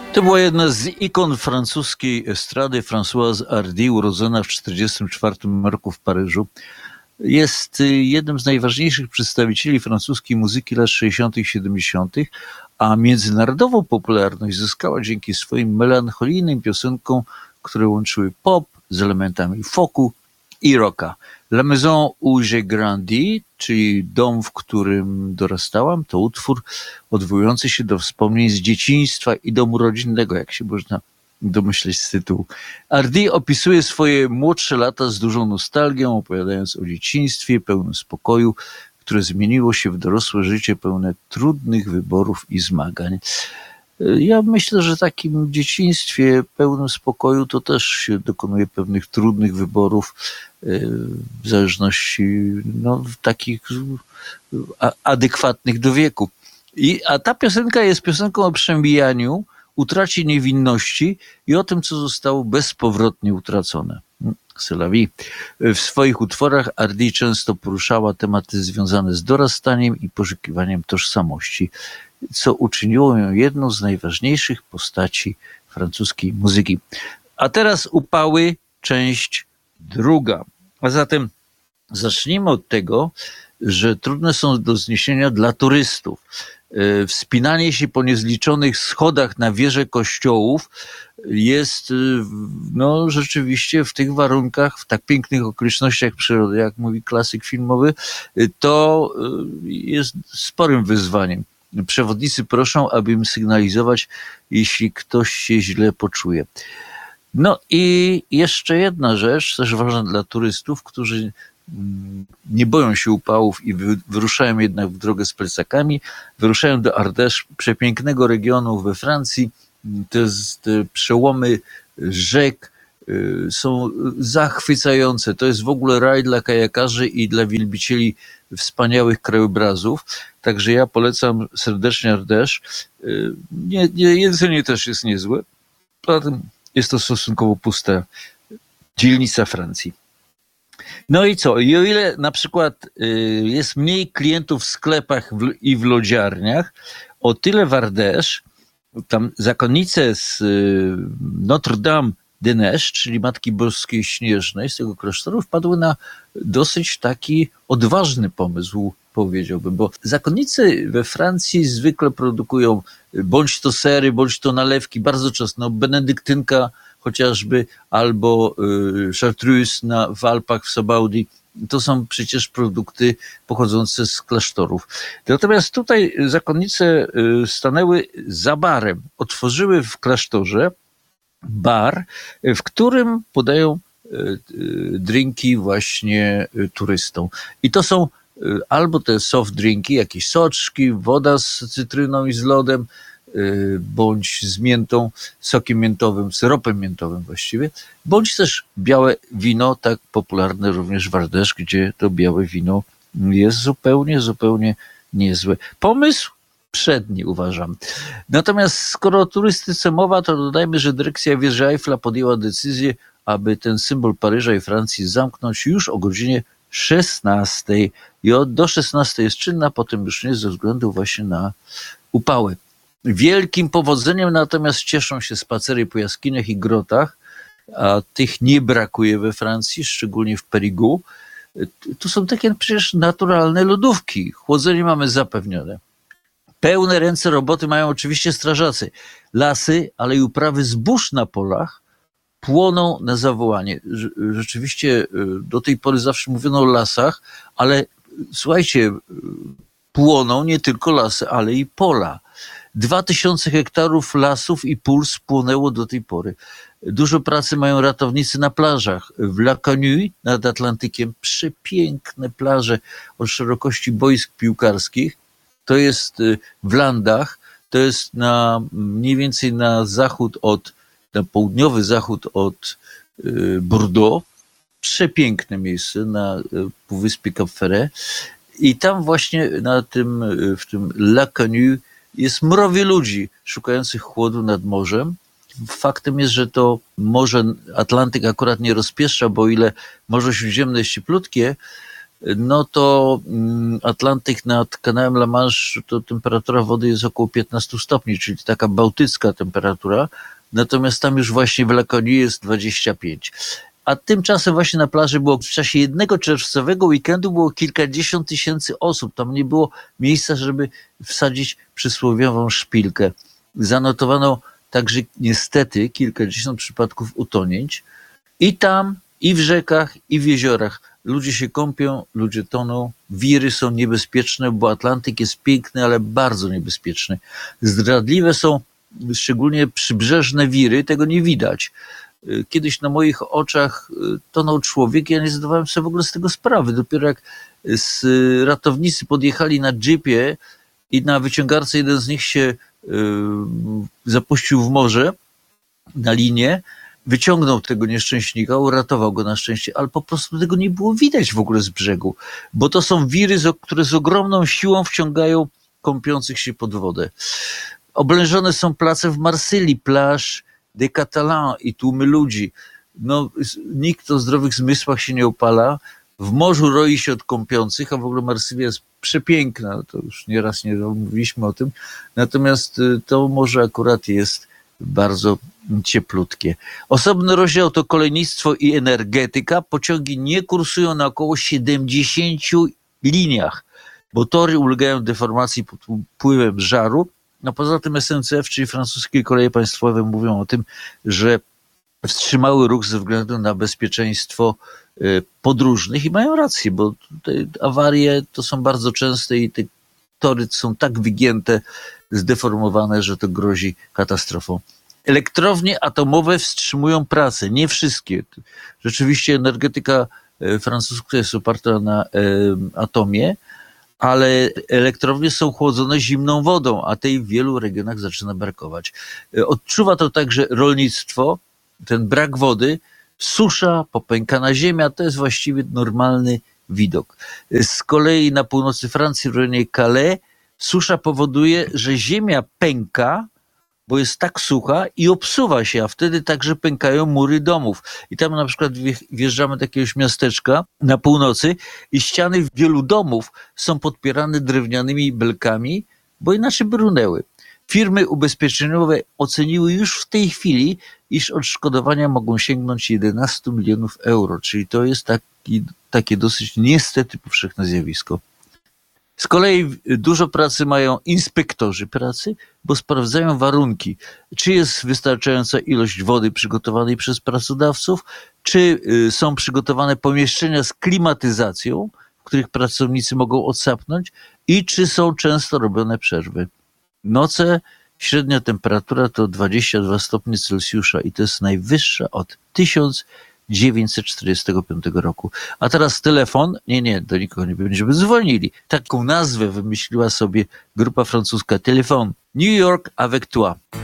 To była jedna z ikon francuskiej estrady, Françoise Hardy, urodzona w 1944 roku w Paryżu. Jest jednym z najważniejszych przedstawicieli francuskiej muzyki lat 60. i 70., a międzynarodową popularność zyskała dzięki swoim melancholijnym piosenkom, które łączyły pop z elementami folku i rocka. La Maison où j'ai grandi, czyli Dom, w którym dorastałam, to utwór odwołujący się do wspomnień z dzieciństwa i domu rodzinnego, jak się można domyśleć z tytułu. Hardy opisuje swoje młodsze lata z dużą nostalgią, opowiadając o dzieciństwie pełnym spokoju, które zmieniło się w dorosłe życie pełne trudnych wyborów i zmagań. Ja myślę, że w takim dzieciństwie pełnym spokoju to też się dokonuje pewnych trudnych wyborów, w zależności takich adekwatnych do wieku. A ta piosenka jest piosenką o przemijaniu, utracie niewinności i o tym, co zostało bezpowrotnie utracone. C'est la vie. W swoich utworach Hardy często poruszała tematy związane z dorastaniem i poszukiwaniem tożsamości, co uczyniło ją jedną z najważniejszych postaci francuskiej muzyki. A teraz upały, część druga. A zatem zacznijmy od tego, że trudne są do zniesienia dla turystów. Wspinanie się po niezliczonych schodach na wieże kościołów jest rzeczywiście w tych warunkach, w tak pięknych okolicznościach przyrody, jak mówi klasyk filmowy, to jest sporym wyzwaniem. Przewodnicy proszą, aby im sygnalizować, jeśli ktoś się źle poczuje. No i jeszcze jedna rzecz, też ważna dla turystów, którzy nie boją się upałów i wyruszają jednak w drogę z plecakami. Wyruszają do Ardèche, przepięknego regionu we Francji. Te przełomy rzek są zachwycające. To jest w ogóle raj dla kajakarzy i dla wielbicieli wspaniałych krajobrazów. Także ja polecam serdecznie Ardèche. Jedzenie też jest niezłe. Poza tym jest to stosunkowo pusta dzielnica Francji. No i co? I o ile na przykład jest mniej klientów w sklepach i w lodziarniach, o tyle w Ardèche tam zakonnice z Notre-Dame-des-Neiges, czyli Matki Boskiej Śnieżnej z tego klasztoru, wpadły na dosyć taki odważny pomysł, powiedziałbym, bo zakonnice we Francji zwykle produkują bądź to sery, bądź to nalewki, bardzo często benedyktynka chociażby, albo chartreuse w Alpach w Sobaudii. To są przecież produkty pochodzące z klasztorów. Natomiast tutaj zakonnice stanęły za barem. Otworzyły w klasztorze bar, w którym podają drinki właśnie turystom. I to są albo te soft drinki, jakieś soczki, woda z cytryną i z lodem, bądź z miętą, sokiem miętowym, syropem miętowym właściwie, bądź też białe wino, tak popularne również w Ardèche, gdzie to białe wino jest zupełnie niezłe. Pomysł przedni, uważam. Natomiast skoro o turystyce mowa, to dodajmy, że dyrekcja wieży Eiffla podjęła decyzję, aby ten symbol Paryża i Francji zamknąć już o godzinie 16. I do 16 jest czynna, potem już nie, ze względu właśnie na upały. Wielkim powodzeniem natomiast cieszą się spacery po jaskiniach i grotach, a tych nie brakuje we Francji, szczególnie w Périgord. Tu są takie przecież naturalne lodówki, chłodzenie mamy zapewnione. Pełne ręce roboty mają oczywiście strażacy. Lasy, ale i uprawy zbóż na polach płoną na zawołanie. Rzeczywiście do tej pory zawsze mówiono o lasach, ale słuchajcie, płoną nie tylko lasy, ale i pola. 2000 hektarów lasów i pól spłonęło do tej pory. Dużo pracy mają ratownicy na plażach. W La Canue nad Atlantykiem przepiękne plaże o szerokości boisk piłkarskich. To jest w Landach, to jest mniej więcej na południowy zachód od Bordeaux. Przepiękne miejsce na półwyspie Cap Ferret. I tam właśnie w tym La Canue jest mrowie ludzi szukających chłodu nad morzem. Faktem jest, że to Morze Atlantyk akurat nie rozpieszcza, bo o ile Morze Śródziemne jest cieplutkie, no to Atlantyk nad kanałem La Manche, to temperatura wody jest około 15 stopni, czyli taka bałtycka temperatura, natomiast tam już właśnie w Lakonii jest 25. A tymczasem właśnie na plaży było w czasie jednego czerwcowego weekendu było kilkadziesiąt tysięcy osób. Tam nie było miejsca, żeby wsadzić przysłowiową szpilkę. Zanotowano także niestety kilkadziesiąt przypadków utonięć. I tam, i w rzekach, i w jeziorach. Ludzie się kąpią, ludzie toną, wiry są niebezpieczne, bo Atlantyk jest piękny, ale bardzo niebezpieczny. Zdradliwe są szczególnie przybrzeżne wiry, tego nie widać. Kiedyś na moich oczach tonął człowiek, ja nie zdawałem sobie w ogóle z tego sprawy. Dopiero jak ratownicy podjechali na jeepie i na wyciągarce jeden z nich się zapuścił w morze na linię, wyciągnął tego nieszczęśnika, uratował go na szczęście, ale po prostu tego nie było widać w ogóle z brzegu, bo to są wiry, które z ogromną siłą wciągają kąpiących się pod wodę. Oblężone są place w Marsylii, plaż de Catalan i tłumy ludzi. No, nikt o zdrowych zmysłach się nie opala. W morzu roi się od kąpiących, a w ogóle Marsylia jest przepiękna, to już nieraz nie mówiliśmy o tym. Natomiast to morze akurat jest bardzo cieplutkie. Osobny rozdział to kolejnictwo i energetyka. Pociągi nie kursują na około 70 liniach, bo tory ulegają deformacji pod wpływem żaru. No poza tym SNCF, czyli francuskie koleje państwowe, mówią o tym, że wstrzymały ruch ze względu na bezpieczeństwo podróżnych i mają rację, bo te awarie to są bardzo częste i te tory są tak wygięte, zdeformowane, że to grozi katastrofą. Elektrownie atomowe wstrzymują pracę, nie wszystkie. Rzeczywiście energetyka francuska jest oparta na atomie, ale elektrownie są chłodzone zimną wodą, a tej w wielu regionach zaczyna brakować. Odczuwa to także rolnictwo, ten brak wody, susza, popękana ziemia, to jest właściwie normalny widok. Z kolei na północy Francji, w rejonie Calais, susza powoduje, że ziemia pęka, bo jest tak sucha i obsuwa się, a wtedy także pękają mury domów. I tam na przykład wjeżdżamy do jakiegoś miasteczka na północy i ściany wielu domów są podpierane drewnianymi belkami, bo inaczej by runęły. Firmy ubezpieczeniowe oceniły już w tej chwili, iż odszkodowania mogą sięgnąć 11 milionów euro, czyli to jest takie dosyć niestety powszechne zjawisko. Z kolei dużo pracy mają inspektorzy pracy, bo sprawdzają warunki, czy jest wystarczająca ilość wody przygotowanej przez pracodawców, czy są przygotowane pomieszczenia z klimatyzacją, w których pracownicy mogą odsapnąć i czy są często robione przerwy. Noce, średnia temperatura to 22 stopnie Celsjusza i to jest najwyższa od 1945 roku. A teraz telefon. Nie, do nikogo nie będziemy dzwonili. Taką nazwę wymyśliła sobie grupa francuska Telefon. New York avec toi.